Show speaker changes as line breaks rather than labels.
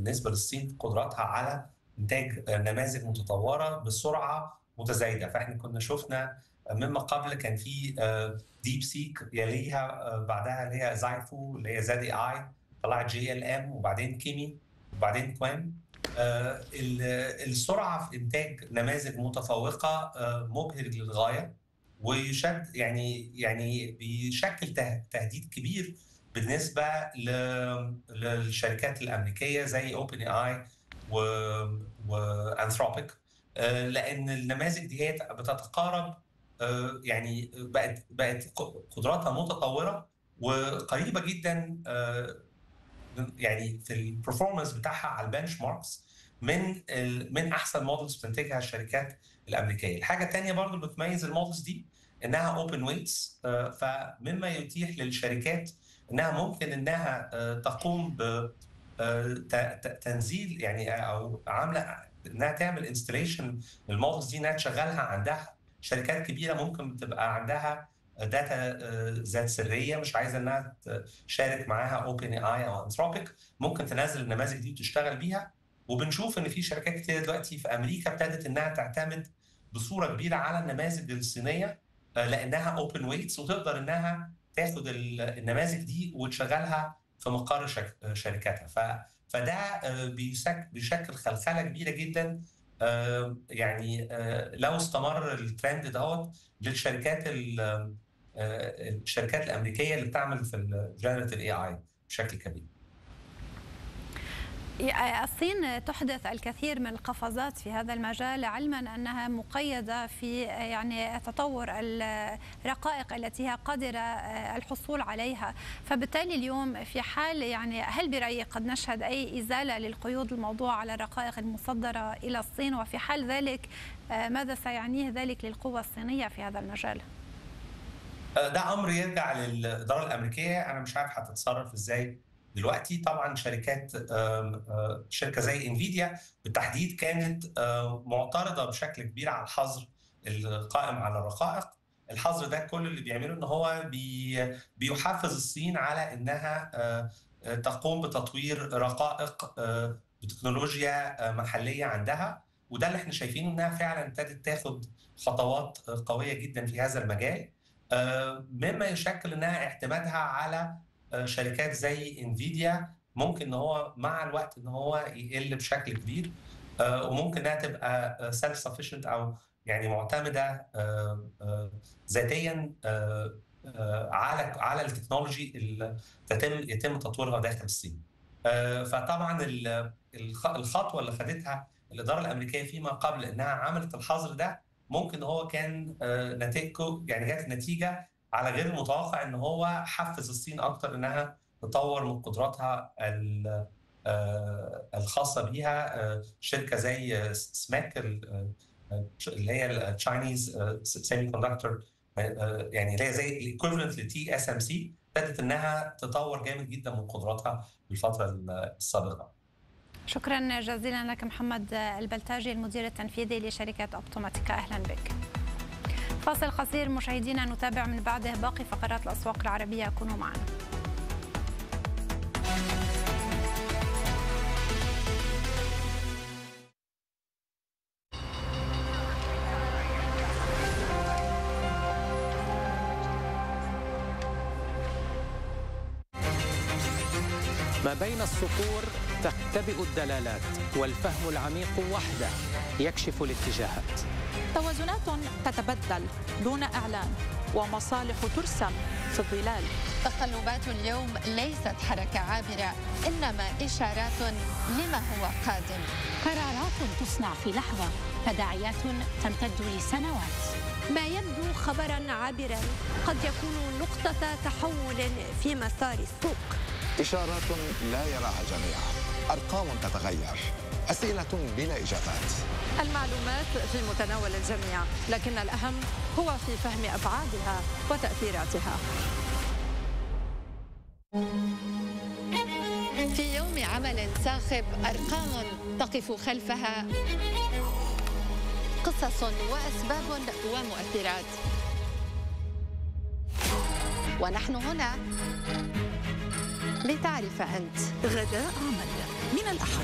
بالنسبة للصين قدراتها على إنتاج نماذج متطورة بسرعة متزايدة. فإحنا كنا شفنا مما قبل كان في ديب سيك يليها بعدها اللي هي زايفو اللي هي زاد اي اي، طلعت جي ال ام وبعدين كيمي وبعدين كوين. السرعة في إنتاج نماذج متفوقة مبهر للغاية، ويشد يعني بيشكل تهديد كبير بالنسبة للشركات الأمريكية زي اوبن اي وانثروبيك، لأن النماذج دي بتتقارب، يعني بقت قدراتها متطورة وقريبة جدا، يعني في البرفورمانس بتاعها على البنش ماركس من احسن مودلز بتنتجها الشركات الامريكيه. الحاجه الثانيه برضو اللي بتميز المودلز دي انها اوبن ويتس، فمما يتيح للشركات انها ممكن انها تقوم بتنزيل يعني او عامله انها تعمل انستليشن للمودلز دي، انها تشغلها عندها شركات كبيره ممكن تبقى عندها داتا ذات سريه مش عايزه انها تشارك معاها اوبن اي او انثروبيك، ممكن تنزل النماذج دي وتشتغل بيها. وبنشوف ان في شركات كتير دلوقتي في امريكا ابتدت انها تعتمد بصوره كبيره على النماذج الصينيه لانها اوبن ويتس، وتقدر انها تاخد النماذج دي وتشغلها في مقر شركاتها. فده بيشكل خلخله كبيره جدا، يعني لو استمر الترند دوت للشركات الشركات الامريكيه اللي بتعمل في الجنريتيف اي اي بشكل كبير.
الصين تحدث الكثير من القفزات في هذا المجال، علما أنها مقيدة في يعني تطور الرقائق التي هي قادرة الحصول عليها. فبالتالي اليوم في حال يعني هل برأيك قد نشهد أي إزالة للقيود الموضوع على الرقائق المصدرة إلى الصين؟ وفي حال ذلك ماذا سيعنيه ذلك للقوة الصينية في هذا المجال؟
ده أمر يرجع للإدارة الأمريكية، أنا مش عارف هتتصرف إزاي دلوقتي. طبعا شركه زي انفيديا بالتحديد كانت معترضه بشكل كبير على الحظر القائم على الرقائق. الحظر ده كل اللي بيعمله ان هو بيحفز الصين على انها تقوم بتطوير رقائق بتكنولوجيا محليه عندها، وده اللي احنا شايفينه انها فعلا ابتدت تاخد خطوات قويه جدا في هذا المجال، مما يشكل انها اعتمادها على شركات زي انفيديا ممكن ان هو مع الوقت ان هو يقل بشكل كبير، وممكن انها تبقى سيلف سفيشنت او يعني معتمده ذاتيا على التكنولوجي اللي يتم تطويرها داخل الصين. فطبعا الخطوه اللي خدتها الاداره الامريكيه فيما قبل انها عملت الحظر ده ممكن هو كان نتيجته يعني جت نتيجه على غير المتوقع ان هو حفز الصين اكتر انها تطور من قدراتها الخاصه بيها. شركه زي سماك اللي هي التشاينيز سيمي كوندكتور، يعني اللي هي زي الايكوفالنت لتي اس ام سي، ابتدت انها تطور جامد جدا من قدراتها بالفتره السابقه.
شكرا جزيلا لك محمد البلتاجي، المدير التنفيذي لشركه اوبتوماتيكا، اهلا بك. فاصل قصير مشاهدينا نتابع من بعده باقي فقرات الأسواق العربية، كونوا معنا.
ما بين السطور تختبئ الدلالات، والفهم العميق وحده يكشف الاتجاهات.
توازنات تتبدل دون إعلان، ومصالح ترسم في الظلال.
تقلبات اليوم ليست حركة عابرة، إنما إشارات لما هو قادم.
قرارات تصنع في لحظة، تداعيات تمتد لسنوات.
ما يبدو خبراً عابراً قد يكون نقطة تحول في مسار السوق.
إشارات لا يراها جميعا، أرقام تتغير، أسئلة بلا إجابات.
المعلومات في متناول الجميع، لكن الأهم هو في فهم أبعادها وتأثيراتها.
في يوم عمل صاخب، أرقام تقف خلفها قصص وأسباب ومؤثرات، ونحن هنا لتعرف أنت.
غداء عمل من الأحد